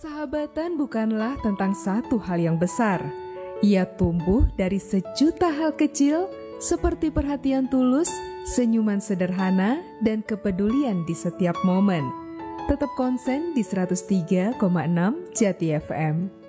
Persahabatan bukanlah tentang satu hal yang besar. Ia tumbuh dari sejuta hal kecil seperti perhatian tulus, senyuman sederhana, dan kepedulian di setiap momen. Tetap konsen di 103,6 Jati FM.